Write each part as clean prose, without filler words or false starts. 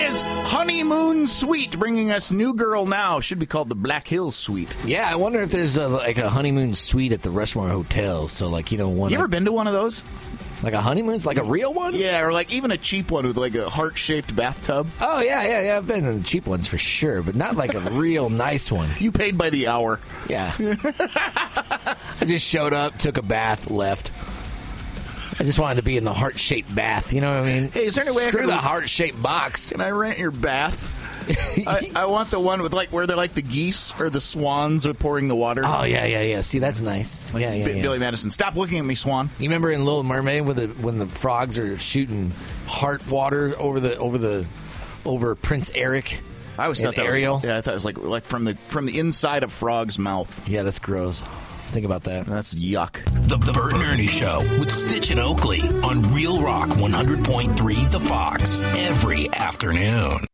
is Honeymoon Suite, bringing us New Girl Now. Should be called the Black Hills Suite. Yeah, I wonder if there's a honeymoon suite at the Rushmore Hotel. So, one. You ever been to one of those? Like a honeymoon? It's like a real one? Yeah, or like even a cheap one with like a heart-shaped bathtub. Oh, yeah. I've been in the cheap ones for sure, but not like a real nice one. You paid by the hour. Yeah. I just showed up, took a bath, left. I just wanted to be in the heart-shaped bath, you know what I mean? Hey, is there any way Screw the heart-shaped box. Can I rent your bath? I want the one with where they're like the geese or the swans are pouring the water. Oh, yeah. See, that's nice. Yeah. Billy Madison, stop looking at me, Swan. You remember in Little Mermaid when the frogs are shooting heart water over Prince Eric? I always thought that Ariel. I thought it was like from the inside of Frog's mouth. Yeah, that's gross. Think about that. That's yuck. The Bert and Ernie Show with Stitch and Oakley on Real Rock 100.3 The Fox every afternoon.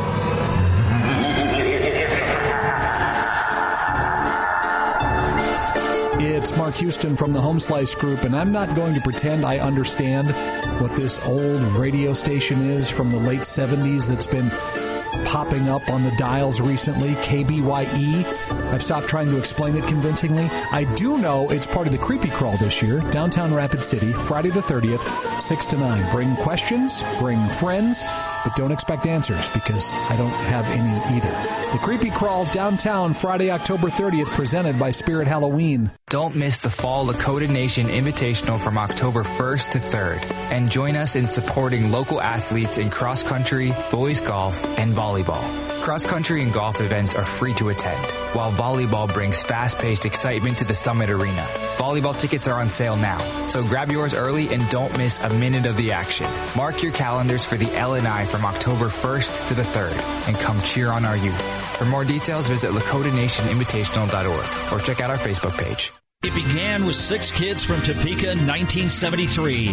It's Mark Houston from the Home Slice Group, and I'm not going to pretend I understand what this old radio station is from the late 70s that's been popping up on the dials recently, KBYE. I've stopped trying to explain it convincingly. I do know it's part of the Creepy Crawl this year, downtown Rapid City, Friday the 30th, 6 to 9. Bring questions, bring friends, but don't expect answers because I don't have any either. The Creepy Crawl downtown, Friday, October 30th, presented by Spirit Halloween. Don't miss the Fall Lakota Nation Invitational from October 1st to 3rd. And join us in supporting local athletes in cross country, boys golf, and volleyball. Cross country and golf events are free to attend, while volleyball brings fast-paced excitement to the Summit Arena. Volleyball tickets are on sale now, so grab yours early and don't miss a minute of the action. Mark your calendars for the LNI from October 1st to the 3rd, and come cheer on our youth. For more details, visit LakotaNationInvitational.org or check out our Facebook page. It began with 6 kids from Topeka in 1973.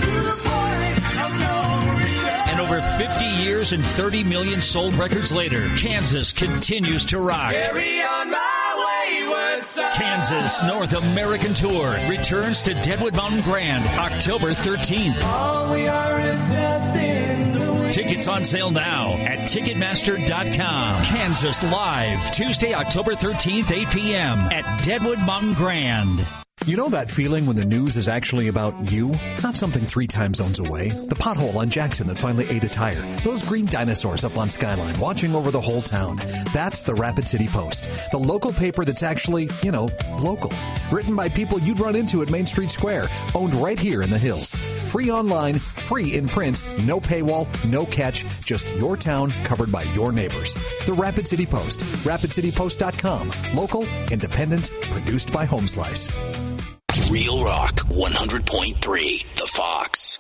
And over 50 years and 30 million sold records later, Kansas continues to rock. Carry on my wayward son. Kansas North American Tour returns to Deadwood Mountain Grand October 13th. All we are is destined to win. Tickets on sale now at Ticketmaster.com. Kansas Live, Tuesday, October 13th, 8 p.m. at Deadwood Mountain Grand. You know that feeling when the news is actually about you? Not something 3 time zones away. The pothole on Jackson that finally ate a tire. Those green dinosaurs up on Skyline watching over the whole town. That's the Rapid City Post. The local paper that's actually, local. Written by people you'd run into at Main Street Square. Owned right here in the hills. Free online, free in print, no paywall, no catch, just your town covered by your neighbors. The Rapid City Post. RapidCityPost.com. Local, independent, produced by Home Slice. Real Rock 100.3 The Fox.